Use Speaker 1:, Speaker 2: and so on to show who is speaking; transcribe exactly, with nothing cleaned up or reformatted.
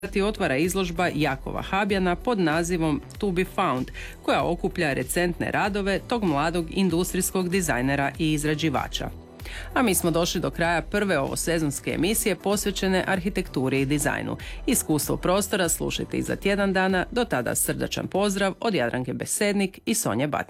Speaker 1: otvara izložba Jakova Habjana pod nazivom To be Found, koja okuplja recentne radove tog mladog industrijskog dizajnera i izrađivača. A mi smo došli do kraja prve ovosezonske emisije posvećene arhitekturi i dizajnu. Iskustvo prostora slušajte i za tjedan dana, do tada srdačan pozdrav od Jadranke Besednik i Sonje Batin.